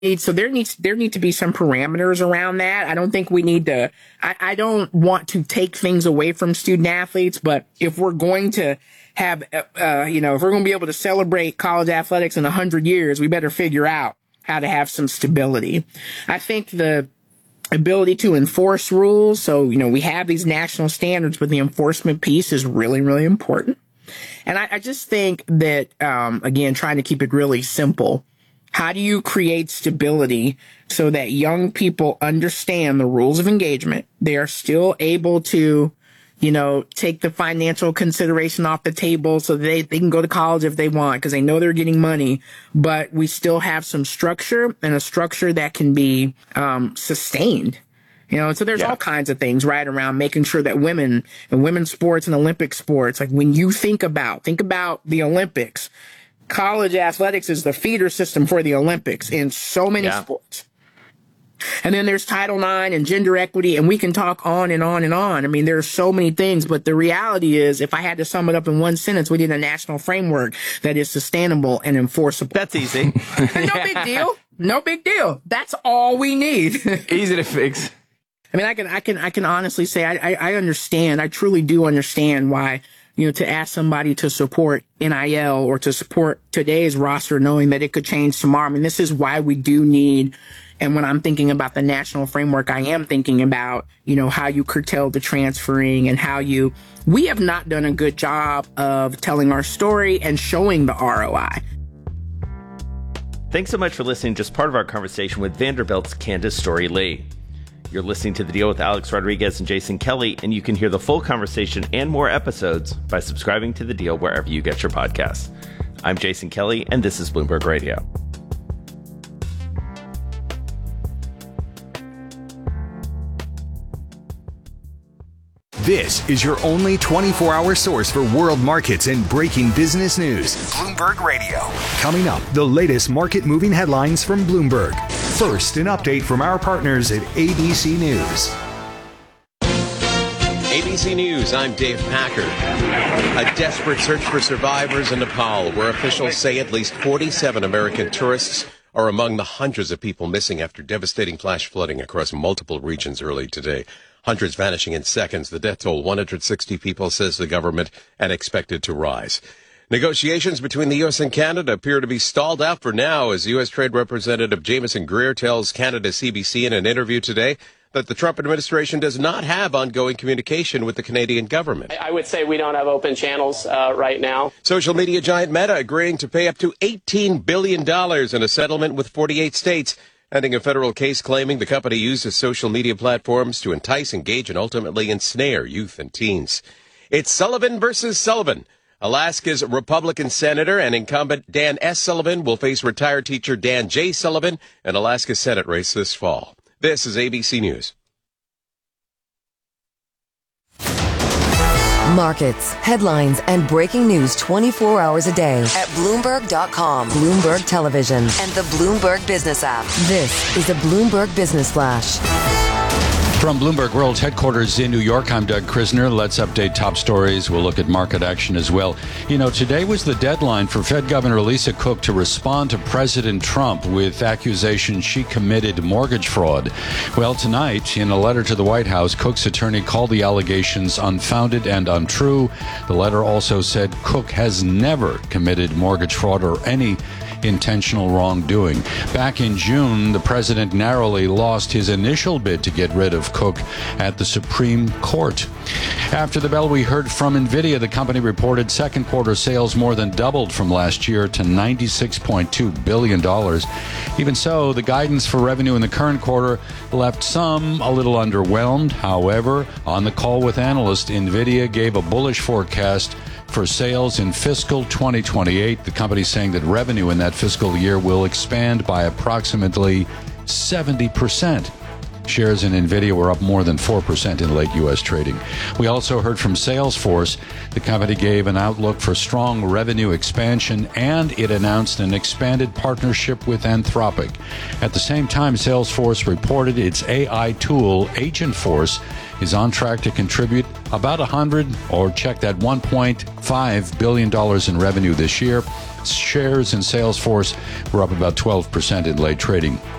So there need to be some parameters around that. I don't think we need to, I don't want to take things away from student athletes, but if we're going to have, if we're going to be able to celebrate college athletics in 100 years, we better figure out how to have some stability. I think the ability to enforce rules. So, we have these national standards, but the enforcement piece is really, really important. And I just think that, again, trying to keep it really simple, how do you create stability so that young people understand the rules of engagement? They are still able to, take the financial consideration off the table so they can go to college if they want because they know they're getting money, but we still have some structure and a structure that can be sustained. So there's all kinds of things right around making sure that women and women's sports and Olympic sports, like when you think about the Olympics, college athletics is the feeder system for the Olympics in so many sports. And then there's Title IX and gender equity, and we can talk on and on and on. I mean, there's so many things, but the reality is, if I had to sum it up in one sentence, we need a national framework that is sustainable and enforceable. That's easy. No big deal. No big deal. That's all we need. Easy to fix. I mean, I can honestly say I understand. I truly do understand why, to ask somebody to support NIL or to support today's roster, knowing that it could change tomorrow. I mean, this is why we do need, and when I'm thinking about the national framework, I am thinking about, how you curtail the transferring and we have not done a good job of telling our story and showing the ROI. Thanks so much for listening to just part of our conversation with Vanderbilt's Candace Storey-Lee. You're listening to The Deal with Alex Rodriguez and Jason Kelly, and you can hear the full conversation and more episodes by subscribing to The Deal wherever you get your podcasts. I'm Jason Kelly, and this is Bloomberg Radio. This is your only 24-hour source for world markets and breaking business news. Bloomberg Radio. Coming up, the latest market-moving headlines from Bloomberg. First, an update from our partners at ABC News. ABC News, I'm Dave Packer. A desperate search for survivors in Nepal, where officials say at least 47 American tourists are among the hundreds of people missing after devastating flash flooding across multiple regions early today. Hundreds vanishing in seconds. The death toll, 160 people, says the government, and expected to rise. Negotiations between the U.S. and Canada appear to be stalled out for now, as U.S. Trade Representative Jameson Greer tells Canada CBC in an interview today that the Trump administration does not have ongoing communication with the Canadian government. I would say we don't have open channels right now. Social media giant Meta agreeing to pay up to $18 billion in a settlement with 48 states, ending a federal case claiming the company uses social media platforms to entice, engage, and ultimately ensnare youth and teens. It's Sullivan versus Sullivan. Alaska's Republican Senator and incumbent Dan S. Sullivan will face retired teacher Dan J. Sullivan in Alaska's Senate race this fall. This is ABC News. Markets, headlines, and breaking news 24 hours a day at Bloomberg.com, Bloomberg Television, and the Bloomberg Business app. This is a Bloomberg Business Flash. From Bloomberg World's headquarters in New York, I'm Doug Krisner. Let's update top stories. We'll look at market action as well. Today was the deadline for Fed Governor Lisa Cook to respond to President Trump with accusations she committed mortgage fraud. Well, tonight, in a letter to the White House, Cook's attorney called the allegations unfounded and untrue. The letter also said Cook has never committed mortgage fraud or any intentional wrongdoing. Back in June, the president narrowly lost his initial bid to get rid of Cook at the Supreme Court. After the bell, we heard from NVIDIA. The company reported second quarter sales more than doubled from last year to $96.2 billion. Even so, the guidance for revenue in the current quarter left some a little underwhelmed. However, on the call with analysts, NVIDIA gave a bullish forecast for sales in fiscal 2028. The company saying that revenue in that fiscal year will expand by approximately 70%. Shares in NVIDIA were up more than 4% in late U.S. trading. We also heard from Salesforce. The company gave an outlook for strong revenue expansion, and it announced an expanded partnership with Anthropic. At the same time, Salesforce reported its AI tool, Agentforce, is on track to contribute about $1.5 billion in revenue this year. Shares in Salesforce were up about 12% in late trading.